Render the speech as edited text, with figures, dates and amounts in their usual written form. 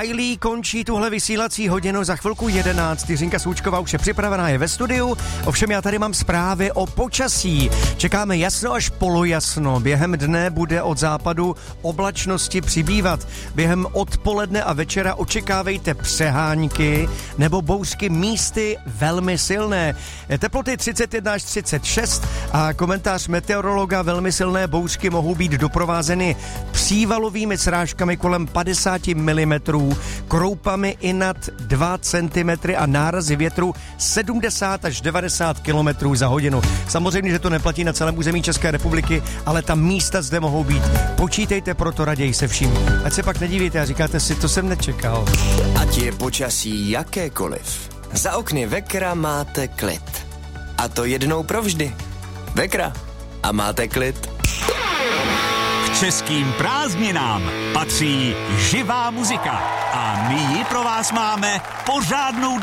Kylie končí tuhle vysílací hodinu za chvilku 11. Jiřinka Součková už je připravená, je ve studiu. Ovšem já tady mám zprávy o počasí. Čekáme jasno až polojasno. Během dne bude od západu oblačnosti přibývat. Během odpoledne a večera očekávejte přehánky nebo bouřky, místy velmi silné. Teploty 31 až 36 a komentář meteorologa: velmi silné bouřky mohou být doprovázeny přívalovými srážkami kolem 50 mm, kroupami i nad 2 cm a nárazy větru 70 až 90 km za hodinu. Samozřejmě, že to neplatí na celém území České republiky, ale ta místa zde mohou být. Počítejte proto raději se vším. Ať se pak nedívíte a říkáte si, to jsem nečekal. Ať je počasí jakékoliv, za okny Vekra máte klid. A to jednou provždy. Vekra. A máte klid. K českým prázdninám patří živá muzika. A my ji pro vás máme pořádnou